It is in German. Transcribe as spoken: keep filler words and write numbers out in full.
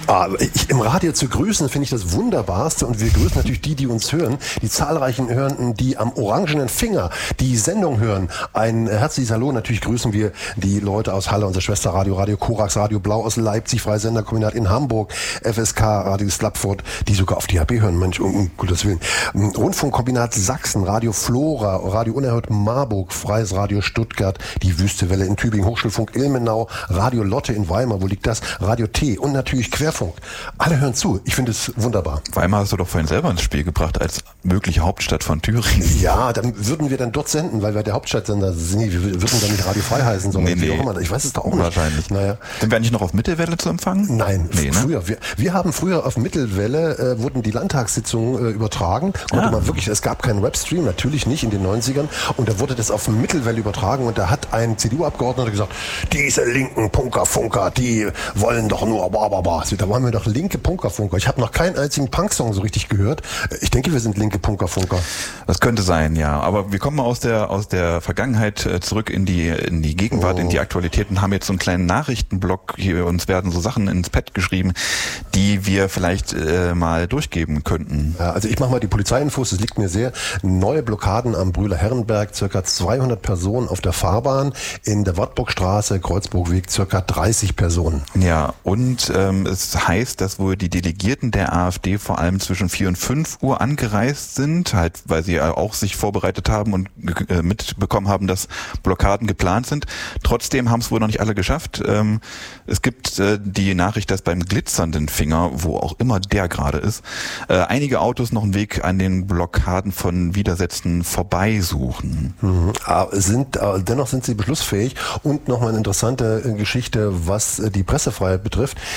Ah, ich, im Radio zu grüßen, finde ich das Wunderbarste, und wir grüßen natürlich die, die uns hören, die zahlreichen Hörenden, die am orangenen Finger die Sendung hören. Ein herzliches Hallo, natürlich grüßen wir die Leute aus Halle, unser Schwesterradio, Radio Korax, Radio Blau aus Leipzig, Freisenderkombinat in Hamburg, F S K, Radio Slapford, die sogar auf D H B hören, Mensch, um, um Gottes Willen. Rundfunkkombinat Sachsen, Radio Flora, Radio Unerhört Marburg, Freies Radio Stuttgart, die Wüstewelle in Tübingen, Hochschulfunk Ilmenau, Radio Lotte in Weimar, wo liegt das? Radio T und natürlich Querfunk. Alle hören zu. Ich finde es wunderbar. Weimar hast du doch vorhin selber ins Spiel gebracht als mögliche Hauptstadt von Thüringen. Ja, dann würden wir dann dort senden, weil wir der Hauptstadtsender sind. Wir würden dann nicht Radio Frei heißen, sondern nee, wie nee. auch immer. Ich weiß es doch auch nicht. Wahrscheinlich. Naja. Sind wir eigentlich noch auf Mittelwelle zu empfangen? Nein, nee, ne? früher. Wir, wir haben früher auf Mittelwelle, äh, wurden die Landtagssitzungen äh, übertragen. Konnte Ah. man wirklich, es gab keinen Webstream, natürlich nicht in den neunzigern. Und da wurde das auf Mittelwelle übertragen. Und da hat ein C D U-Abgeordneter gesagt, diese linken Punker-Funker, die wollen doch nur bababa. Da waren wir doch linke Punkerfunker. Ich habe noch keinen einzigen Punk-Song so richtig gehört. Ich denke, wir sind linke Punkerfunker. Das könnte sein, ja. Aber wir kommen mal aus der aus der Vergangenheit äh, zurück in die in die Gegenwart, Oh. in die Aktualität und haben jetzt so einen kleinen Nachrichtenblock. Hier uns werden so Sachen ins Pad geschrieben, die wir vielleicht äh, mal durchgeben könnten. Ja, also ich mache mal die Polizeiinfos, das liegt mir sehr. Neue Blockaden am Brühler Herrenberg, circa zweihundert Personen auf der Fahrbahn. In der Wartburgstraße, Kreuzburgweg, circa dreißig Personen. Ja, und ähm, es heißt, dass wohl die Delegierten der AfD vor allem zwischen vier und fünf Uhr angereist sind, halt, weil sie ja auch sich vorbereitet haben und äh, mitbekommen haben, dass Blockaden geplant sind. Trotzdem haben es wohl noch nicht alle geschafft. Ähm, es gibt äh, die Nachricht, dass beim glitzernden Finger, wo auch immer der gerade ist, äh, einige Autos noch einen Weg an den Blockaden von Widersätzen vorbeisuchen. Mhm. Sind, äh, dennoch sind sie beschlussfähig. Und nochmal eine interessante äh, Geschichte, was äh, die Pressefreiheit betrifft.